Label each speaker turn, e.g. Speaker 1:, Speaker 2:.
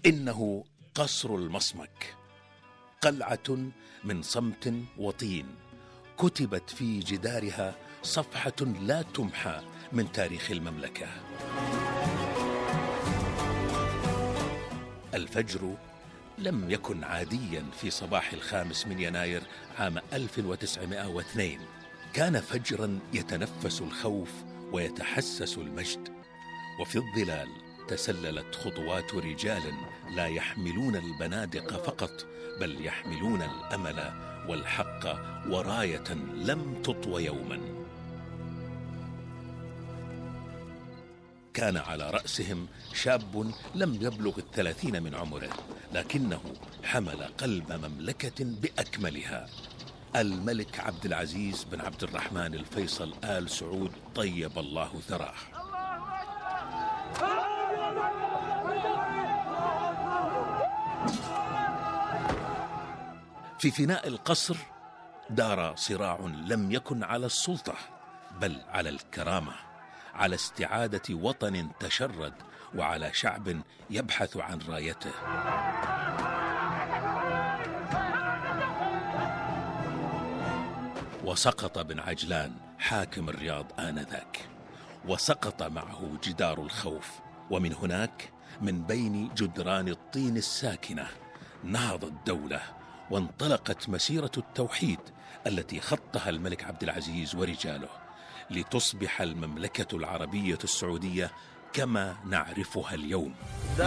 Speaker 1: إنه قصر المصمك، قلعة من صمت وطين كتبت في جدارها صفحة لا تمحى من تاريخ المملكة. الفجر لم يكن عاديا في صباح 5 يناير عام 1902، كان فجرا يتنفس الخوف ويتحسس المجد. وفي الظلال تسللت خطوات رجال لا يحملون البنادق فقط، بل يحملون الأمل والحق وراية لم تطوى يوما. كان على رأسهم شاب لم يبلغ 30 من عمره، لكنه حمل قلب مملكة بأكملها، الملك عبد العزيز بن عبد الرحمن الفيصل آل سعود طيب الله ثراه. في فناء القصر دار صراع لم يكن على السلطة، بل على الكرامة، على استعادة وطن تشرد، وعلى شعب يبحث عن رايته. وسقط بن عجلان حاكم الرياض آنذاك، وسقط معه جدار الخوف، ومن هناك من بين جدران الطين الساكنة نهضت الدولة، وانطلقت مسيرة التوحيد التي خطها الملك عبد العزيز ورجاله، لتصبح المملكة العربية السعودية كما نعرفها اليوم.